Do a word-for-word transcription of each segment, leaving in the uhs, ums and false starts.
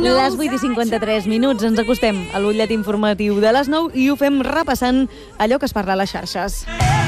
Les vuit i cinquanta-tres minuts, ens acostem a l'utllet informatiu de les nou i ho fem repassant allò que es parla a les xarxes.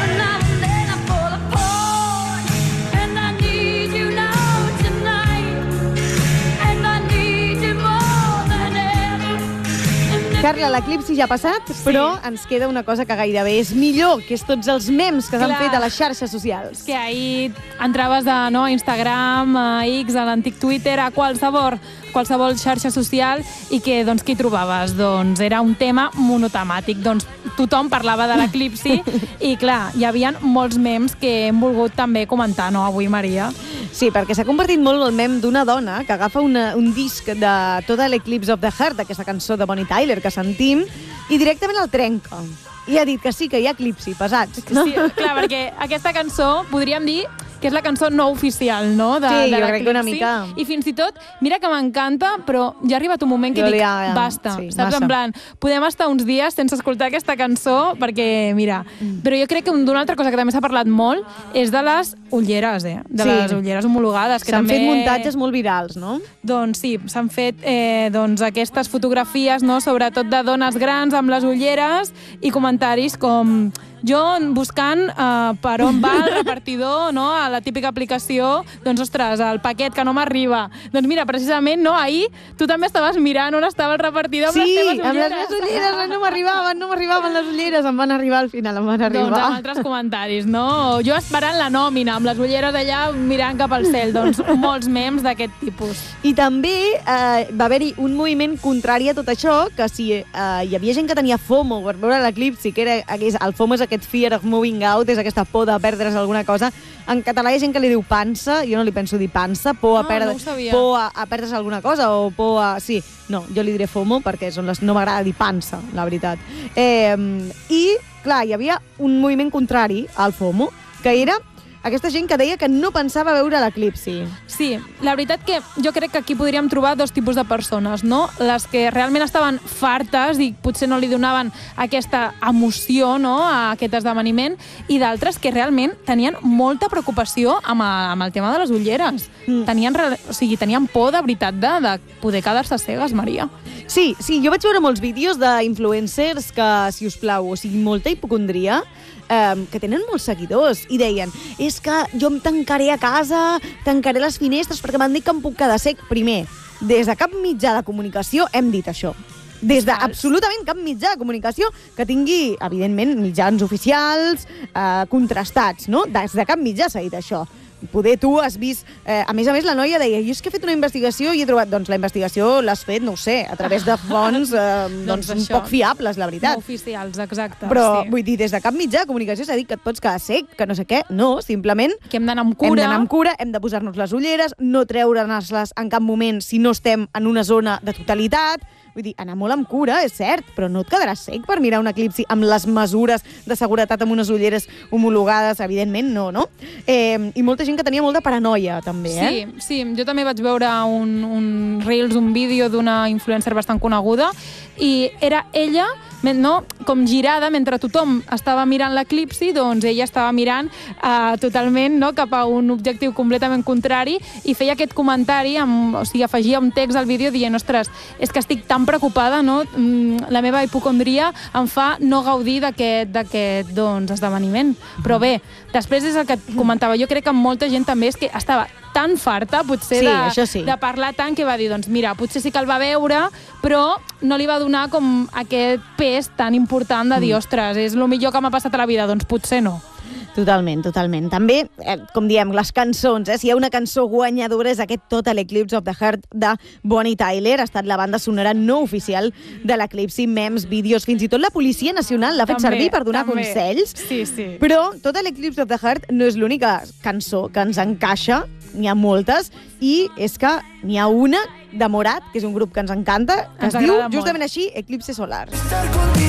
Carla, l'eclipsi ja ha passat, sí. Però ens queda una cosa que gairebé és millor, que és tots els memes que s'han fet a les xarxes socials. Que ahir entraves a, no, a Instagram, a X, a l'antic Twitter, a qualsevol, qualsevol xarxa social i que, doncs, què hi trobaves? Doncs era un tema monotemàtic. Doncs tothom parlava de l'eclipsi i, clar, hi havia molts memes que hem volgut també comentar, no, avui, Maria? Sí, perquè s'ha convertit molt el mem d'una dona que agafa una, un disc de tota l'Eclipse of the Heart, aquesta cançó de Bonnie Tyler que sentim, i directament el trenca. I ha dit que sí, que hi ha eclipsi, pesats. No? Sí, clar, perquè aquesta cançó podríem dir que és la cançó no oficial, no? De, sí, de jo crec que una mica. I fins i tot, mira que m'encanta, però ja ha arribat un moment que jo dic, ja, basta, sí, saps? Massa. En plan, podem estar uns dies sense escoltar aquesta cançó, perquè, mira, mm. però jo crec que d'una altra cosa que també s'ha parlat molt és de les ulleres, eh? De sí. les ulleres homologades. S'han també... fet muntatges molt virals, no? Doncs sí, s'han fet eh, doncs, aquestes fotografies, no? Sobretot de dones grans amb les ulleres i comentaris com... Jo buscant uh, per on va el repartidor, no? A la típica aplicació, doncs, ostres, el paquet que no m'arriba. Doncs mira, precisament, no? Ahir tu també estaves mirant on estava el repartidor amb sí, les teves ulleres. Sí, amb les meves ulleres, no m'arribaven, no m'arribaven les ulleres, em van arribar al final, em van arribar. Doncs amb altres comentaris, no? Jo esperant la nòmina, amb les ulleres allà mirant cap al cel, doncs molts memes d'aquest tipus. I també eh, va haver-hi un moviment contrari a tot això, que si eh, hi havia gent que tenia FOMO per veure l'eclipsi, que era, el FOMO és aquest fear of moving out, és aquesta por de perdre's alguna cosa. En català hi ha gent que li diu pansa, jo no li penso dir pansa, por, ah, a, perdre, no por a, a perdre's alguna cosa, o por a... Sí, no, jo li diré FOMO perquè són les... no m'agrada dir pansa, la veritat. Eh, I, clar, hi havia un moviment contrari al FOMO, que era aquesta gent que deia que no pensava veure l'eclipsi. Sí, la veritat que jo crec que aquí podríem trobar dos tipus de persones, no? Les que realment estaven fartes i potser no li donaven aquesta emoció, no?, a aquest esdeveniment, i d'altres que realment tenien molta preocupació amb, a, amb el tema de les ulleres. Mm. Tenien, o sigui, tenien por de veritat de, de poder quedar-se cegues, Maria. Sí, sí, jo vaig veure molts vídeos d'influencers que, si us plau, o sigui, molta hipocondria, Um, que tenen molts seguidors, i deien, és que jo em tancaré a casa, tancaré les finestres perquè m'han dit que em puc quedar sec. Primer, des de cap mitjà de comunicació hem dit això. Des de absolutament cap mitjà de comunicació que tingui, evidentment, mitjans oficials, eh, contrastats, no? Des de cap mitjà s'ha dit això. Poder tu has vist... Eh, a més a més, la noia deia, jo és que he fet una investigació i he trobat... Doncs la investigació l'has fet, no ho sé, a través de fonts eh, doncs, doncs un poc fiables, la veritat. No oficials, exacte. Però, sí. vull dir, des de cap mitjà de comunicació s'ha dit que et pots quedar sec, que no sé què. No, simplement... Que hem d'anar amb cura. Hem d'anar amb cura, hem de posar-nos les ulleres, no treure'ns-les en cap moment si no estem en una zona de totalitat. Vull dir, anar molt amb cura, és cert, però no et quedaràs sec per mirar un eclipsi amb les mesures de seguretat amb unes ulleres homologades, evidentment no, no? Eh, I molta gent que tenia molta paranoia, també, eh? Sí, sí, jo també vaig veure un, un Reels, un vídeo d'una influencer bastant coneguda, i era ella, no, com girada, mentre tothom estava mirant l'eclipsi, doncs ella estava mirant uh, totalment, no, cap a un objectiu completament contrari, i feia aquest comentari, amb, o sigui, afegia un text al vídeo dient, ostres, és que estic tan preocupada, no? La meva hipocondria em fa no gaudir d'aquest doncs, esdeveniment. Però bé, després és el que et comentava, jo crec que molta gent també és que estava tan farta, potser, sí, de, sí. de parlar tant, que va dir, doncs mira, potser sí que el va veure, però no li va donar com aquest pes tan important de dir, mm. ostres, és el millor que m'ha passat a la vida. Doncs potser no. Totalment, totalment. També, eh, com diem, les cançons, eh? Si hi ha una cançó guanyadora és aquest Total Eclipse of the Heart de Bonnie Tyler, ha estat la banda sonora no oficial de l'eclipsi, memes, vídeos, fins i tot la Policia Nacional l'ha fet també, servir per donar també. consells. Sí, sí. Però Total Eclipse of the Heart no és l'única cançó que ens encaixa, n'hi ha moltes, i és que n'hi ha una de Morat, que és un grup que ens encanta, que ens es diu, justament així, Eclipse Solar.